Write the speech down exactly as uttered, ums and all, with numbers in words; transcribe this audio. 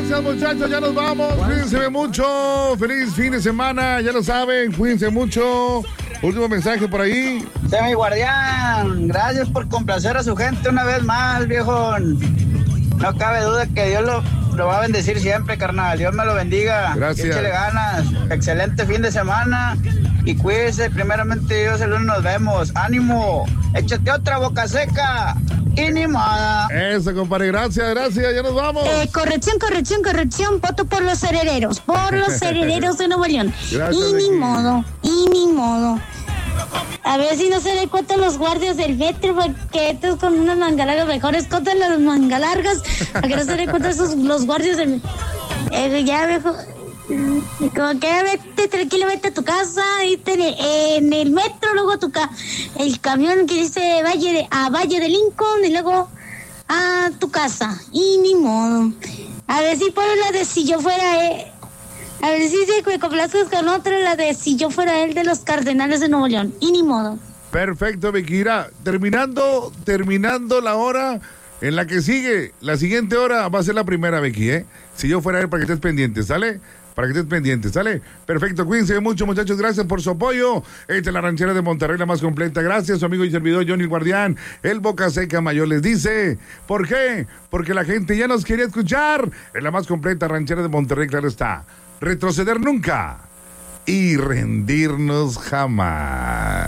Gracias, muchachos, ya nos vamos. Cuídense mucho. Feliz fin de semana, ya lo saben. Cuídense mucho. Último mensaje por ahí. Sea mi guardián. Gracias por complacer a su gente una vez más, viejón. No cabe duda que Dios lo, lo va a bendecir siempre, carnal. Dios me lo bendiga. Gracias. Échale ganas. Excelente fin de semana. Y cuídese. Primeramente Dios, el lunes nos vemos. ¡Ánimo! Échate otra boca seca. Y ni nada. Eso, compadre. Gracias, gracias. Ya nos vamos. Eh, corrección, corrección, corrección. Voto por los herederos. Por los herederos de Nuevo León. Gracias, y ni Vicky. modo. Y ni modo. A ver si no se le cuenta los guardias del metro, porque estos con unas mangalargas, mejor escotan las mangalargas, para que no se le cuenta esos, los guardias del eh, ya viejo, como que vete tranquilo, vete a tu casa, vete en el, en el metro, luego a tu ca el camión que dice Valle de, a Valle de Lincoln, y luego a tu casa, y ni modo. A ver si ponen la de si yo fuera eh, a ver si se me complazcas con otra, la de si yo fuera él de los Cardenales de Nuevo León. Y ni modo. Perfecto, Vicky. Mira, terminando, terminando la hora en la que sigue, la siguiente hora va a ser la primera, Vicky, ¿eh? Si yo fuera él, para que estés pendiente, ¿sale? Para que estés pendiente, ¿sale? Perfecto, cuídense mucho, muchachos. Gracias por su apoyo. Esta es la ranchera de Monterrey, la más completa. Gracias, su amigo y servidor Johnny el Guardián. El Boca Seca Mayor les dice, ¿por qué? Porque la gente ya nos quería escuchar. Es la más completa ranchera de Monterrey, claro está. Retroceder nunca y rendirnos jamás.